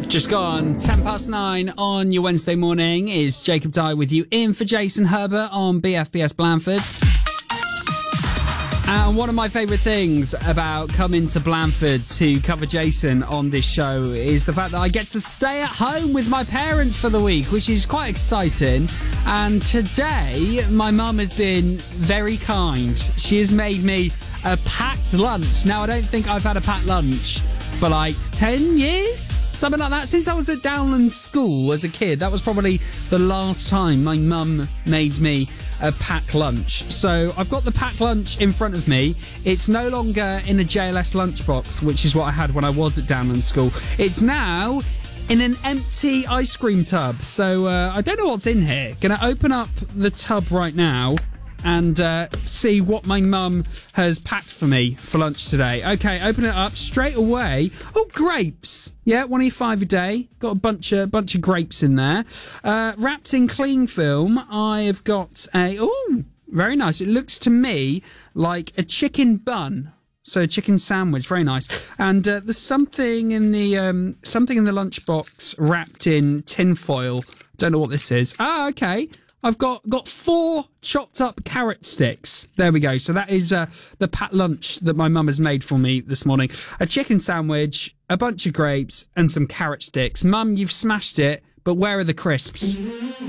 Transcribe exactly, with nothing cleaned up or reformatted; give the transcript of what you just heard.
Just gone ten past nine on your Wednesday morning. Is Jacob Dye with you in for Jason Herbert on B F B S Blandford. And one of my favourite things about coming to Blandford to cover Jason on this show is the fact that I get to stay at home with my parents for the week, which is quite exciting. And today, my mum has been very kind. She has made me a packed lunch. Now, I don't think I've had a packed lunch for like ten years? Something like that. Since I was at Downland School as a kid, that was probably the last time my mum made me a packed lunch. So I've got the packed lunch in front of me. It's no longer in a J L S lunchbox, which is what I had when I was at Downland School. It's now in an empty ice cream tub. So uh, I don't know what's in here. Gonna open up the tub right now and uh, see what my mum has packed for me for lunch today. Okay, open it up straight away. Oh, grapes. Yeah, one e five a day. Got a bunch of bunch of grapes in there. Uh, wrapped in cling film, I've got a... Oh, very nice. It looks to me like a chicken bun. So a chicken sandwich, very nice. And uh, there's something in the um, something in the lunchbox wrapped in tin foil. Don't know what this is. Ah, okay. I've got, got four chopped up carrot sticks. There we go. So that is uh, the packed lunch that my mum has made for me this morning. A chicken sandwich, a bunch of grapes, and some carrot sticks. Mum, you've smashed it, but where are the crisps?